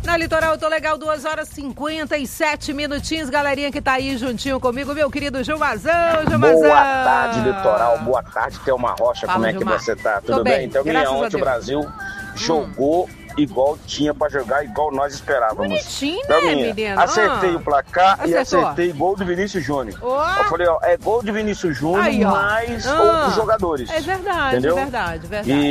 Na Litoral, tô legal, 2h57, galerinha que tá aí juntinho comigo, meu querido Gilmazão. Boa tarde, Litoral, boa tarde, Thelma Rocha. Fala, como é Gilmar. que você tá? Tudo bem? Então, ontem o Brasil jogou igual tinha pra jogar, igual nós esperávamos. Bonitinho, então, né, menino? Acertei o placar. Acertou. E acertei gol do Vinícius Júnior. Eu falei, é gol de Vinícius Júnior mais outros jogadores. É verdade, entendeu? verdade.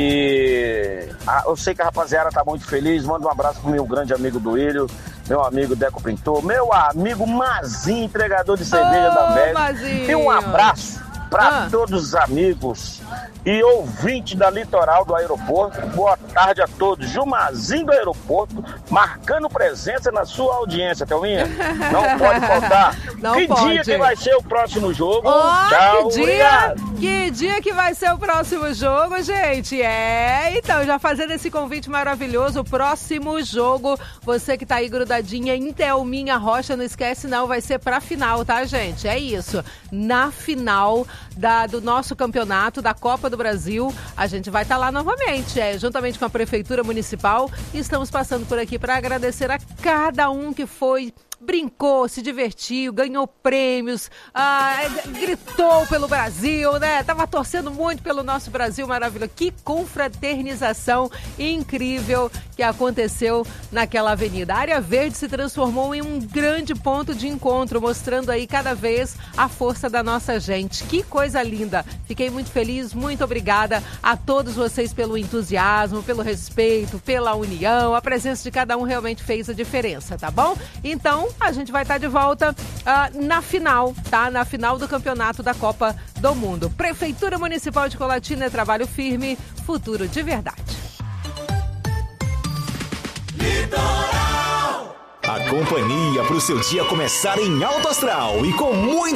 E eu sei que a rapaziada tá muito feliz. Manda um abraço pro meu grande amigo Duílio, meu amigo Deco Pintor, meu amigo Mazinho, entregador de cerveja da América. E um abraço para todos os amigos e ouvintes da Litoral do aeroporto. Boa tarde a todos. Gilmazinho do aeroporto, marcando presença na sua audiência, Thelminha. Não pode faltar. Que dia que vai ser o próximo jogo? Tchau, que dia que vai ser o próximo jogo, gente? Então, já fazendo esse convite maravilhoso, o próximo jogo, você que tá aí grudadinha em Thelminha Rocha, não esquece não, vai ser pra final, tá, gente? É isso. Na final do nosso campeonato, da Copa do Brasil, a gente vai estar lá novamente, juntamente com a Prefeitura Municipal, e estamos passando por aqui para agradecer a cada um que foi, brincou, se divertiu, ganhou prêmios, gritou pelo Brasil, né? Tava torcendo muito pelo nosso Brasil maravilhoso. Que confraternização incrível que aconteceu naquela avenida. A área verde se transformou em um grande ponto de encontro, mostrando aí cada vez a força da nossa gente. Que coisa linda. Fiquei muito feliz, muito obrigada a todos vocês pelo entusiasmo, pelo respeito, pela união. A presença de cada um realmente fez a diferença, tá bom? Então, a gente vai estar de volta na final, tá? Na final do campeonato da Copa do Mundo. Prefeitura Municipal de Colatina, trabalho firme, futuro de verdade. Litoral! A companhia para o seu dia começar em alto astral e com muito